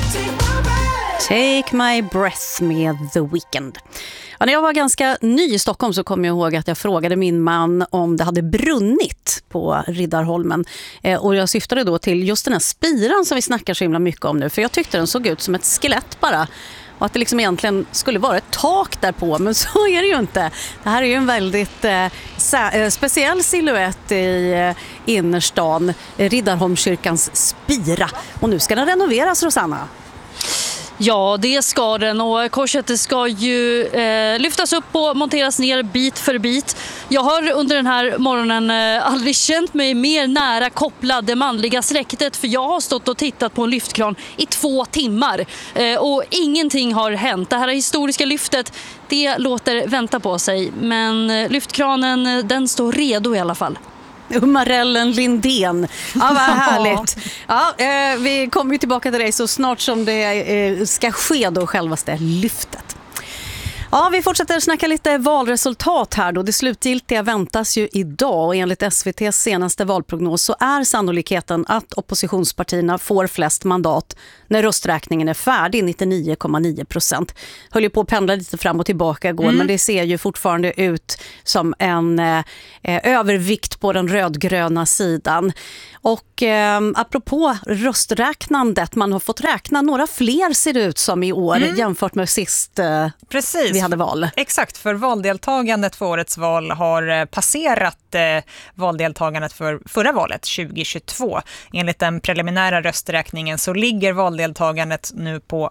Take my breath med The Weeknd. Ja, när jag var ganska ny i Stockholm så kom jag ihåg att jag frågade min man om det hade brunnit på Riddarholmen. Och jag syftade då till just den här spiran som vi snackar så himla mycket om nu. För jag tyckte den såg ut som ett skelett bara. Och att det liksom egentligen skulle vara ett tak där på, men så är det ju inte. Det här är ju en väldigt speciell silhuett i innerstan, Riddarholmskyrkans spira. Och nu ska den renoveras, Rosanna. Ja, det ska den, och korset ska ju lyftas upp och monteras ner bit för bit. Jag har under den här morgonen aldrig känt mig mer nära kopplad det manliga släktet, för jag har stått och tittat på en lyftkran i 2 timmar och ingenting har hänt. Det här historiska lyftet, det låter vänta på sig, men lyftkranen, den står redo i alla fall. Marellen Lindén. Ja, vad härligt. Ja, vi kommer ju tillbaka till dig så snart som det ska ske då, självaste lyftet. Ja, vi fortsätter snacka lite valresultat här då. Det slutgiltiga väntas ju idag, och enligt SVT:s senaste valprognos så är sannolikheten att oppositionspartierna får flest mandat när rösträkningen är färdig, 99,9%. Höll ju på att pendla lite fram och tillbaka igår, men det ser ju fortfarande ut som en övervikt på den rödgröna sidan. Och apropå rösträknandet, man har fått räkna några fler ser det ut som i år jämfört med sist vi hade val. Exakt, för valdeltagandet för årets val har passerat valdeltagandet för förra valet 2022. Enligt den preliminära rösträkningen så ligger valdeltagandet nu på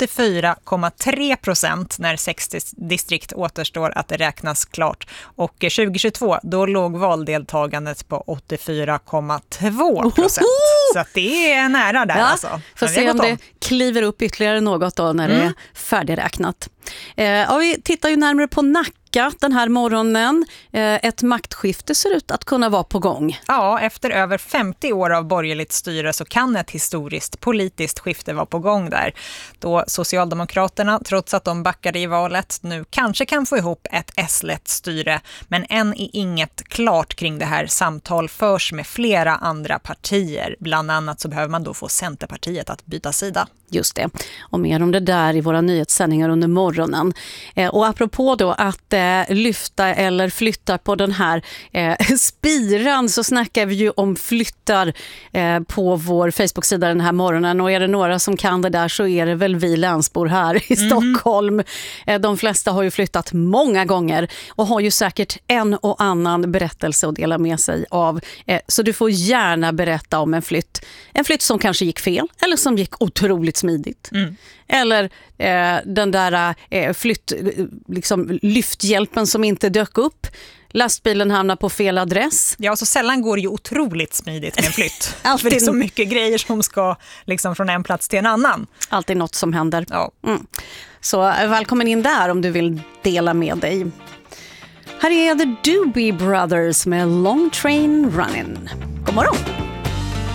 84,3% när 60 distrikt återstår att det räknas klart. Och 2022 då låg valdeltagandet på 84,2%. Så att det är nära där alltså. Får se om det kliver upp ytterligare något då när det är färdigräknat. Ja, vi tittar ju närmare på Nacka den här morgonen. Ett maktskifte ser ut att kunna vara på gång. Ja, efter över 50 år av borgerligt styre så kan ett historiskt politiskt skifte vara på gång där. Då Socialdemokraterna, trots att de backade i valet, nu kanske kan få ihop ett S-lett styre. Men än är inget klart kring det här. Samtal förs med flera andra partier. Bland annat så behöver man då få Centerpartiet att byta sida. Just det. Och mer om det där i våra nyhetssändningar under morgonen. Och apropå då att lyfta eller flytta på den här spiran, så snackar vi ju om flyttar på vår Facebook-sida den här morgonen. Och är det några som kan det där så är det väl vi länsbor här i Stockholm. De flesta har ju flyttat många gånger och har ju säkert en och annan berättelse att dela med sig av. Så du får gärna berätta om en flytt. En flytt som kanske gick fel eller som gick otroligt smidigt. Eller den där lyfthjälpen som inte dök upp. Lastbilen hamnar på fel adress. Ja, så sällan går det ju otroligt smidigt med en flytt. För det är så mycket grejer som ska liksom från en plats till en annan. Alltid något som händer. Ja. Så välkommen in där om du vill dela med dig. Här är The Doobie Brothers med Long Train Running. God morgon!